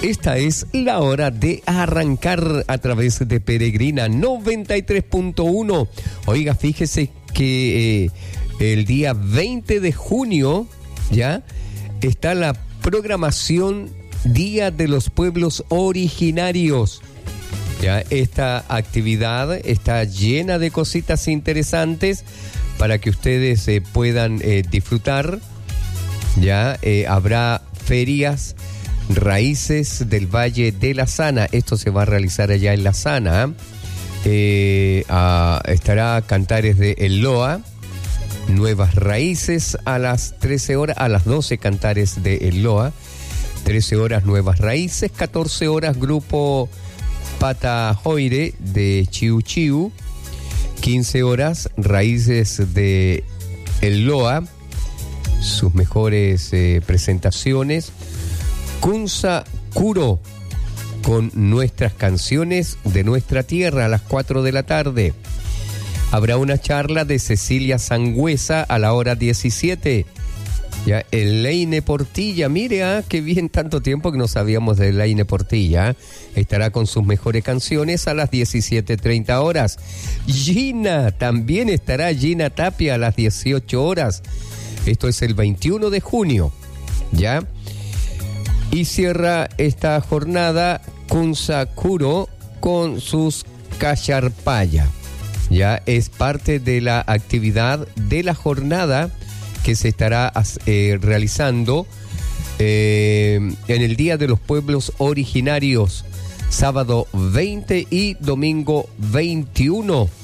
Esta es la hora de arrancar a través de Peregrina 93.1. Oiga, fíjese que el día 20 de junio ya está la programación Día de los Pueblos Originarios. Ya esta actividad está llena de cositas interesantes para que ustedes puedan disfrutar. Ya habrá ferias, raíces del Valle de la Sana. Esto se va a realizar allá en la Sana. Estará Cantares de El Loa, nuevas raíces a las 13 horas, a las 12 Cantares de El Loa, 13 horas nuevas raíces, 14 horas grupo Pata Joire de Chiu Chiu, 15 horas raíces de El Loa, sus mejores presentaciones. Kunsa Kuro con nuestras canciones de nuestra tierra a las 4 de la tarde. Habrá una charla de Cecilia Sangüesa a la hora 17. Ya, Elaine Portilla, mire, qué bien, tanto tiempo que no sabíamos de Elaine Portilla. Estará con sus mejores canciones a las 17:30 horas. Gina, también estará Gina Tapia a las 18 horas. Esto es el 21 de junio, ¿ya? Y cierra esta jornada Kunsa Kuro con sus Cacharpaya. Ya es parte de la actividad de la jornada que se estará realizando en el Día de los Pueblos Originarios, sábado 20 y domingo 21